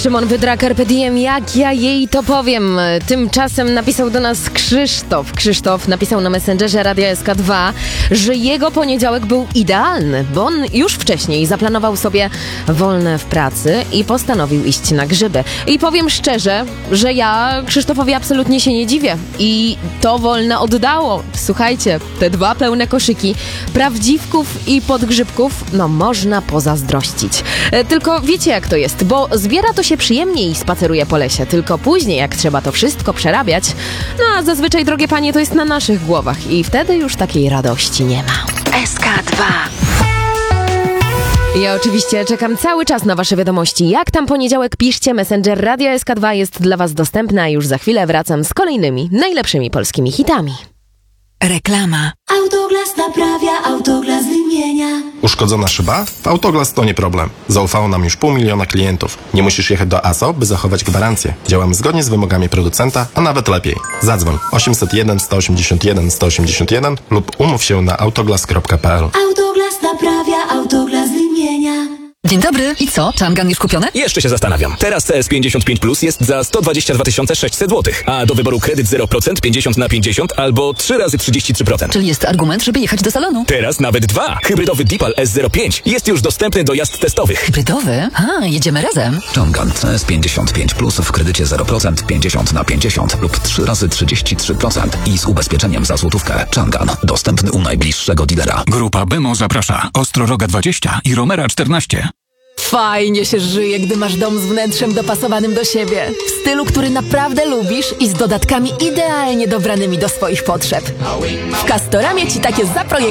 Szymon Wydra, Carpe Diem, jak ja jej to powiem. Tymczasem napisał do nas Krzysztof. Krzysztof napisał na Messengerze Radia SK2, że jego poniedziałek był idealny, bo on już wcześniej zaplanował sobie wolne w pracy i postanowił iść na grzyby. I powiem szczerze, że ja Krzysztofowi absolutnie się nie dziwię. I to wolne oddało. Słuchajcie, te 2 pełne koszyki prawdziwków i podgrzybków, no można pozazdrościć. Tylko wiecie jak to jest, bo zbiera to się przyjemnie i spaceruje po lesie, tylko później jak trzeba to wszystko przerabiać, no a zazwyczaj, drogie panie, to jest na naszych głowach i wtedy już takiej radości nie ma. SK2. Ja oczywiście czekam cały czas na wasze wiadomości. Jak tam poniedziałek? Piszcie, Messenger Radia SK2 jest dla was dostępny, a już za chwilę wracam z kolejnymi, najlepszymi polskimi hitami. Reklama. Autoglas naprawia, Autoglas wymienia. Uszkodzona szyba? W Autoglas to nie problem. Zaufało nam już 500 000 klientów. Nie musisz jechać do ASO, by zachować gwarancję. Działamy zgodnie z wymogami producenta, a nawet lepiej. Zadzwoń 801 181 181 lub umów się na autoglas.pl. Autoglas naprawia, Autoglas wymienia. Dzień dobry. I co? Changan już kupione? Jeszcze się zastanawiam. Teraz CS55 Plus jest za 122 600 zł, a do wyboru kredyt 0%, 50 na 50 albo 3 razy 33%. Czyli jest argument, żeby jechać do salonu. Teraz nawet 2. Hybrydowy Deepal S05 jest już dostępny do jazd testowych. Hybrydowy? A, jedziemy razem. Changan CS55 Plus w kredycie 0%, 50 na 50 lub 3 razy 33% i z ubezpieczeniem za złotówkę. Changan. Dostępny u najbliższego dealera. Grupa Bemo zaprasza. Ostroroga 20 i Romera 14. Fajnie się żyje, gdy masz dom z wnętrzem dopasowanym do siebie. W stylu, który naprawdę lubisz i z dodatkami idealnie dobranymi do swoich potrzeb. W Castoramie ci takie zaprojektujemy.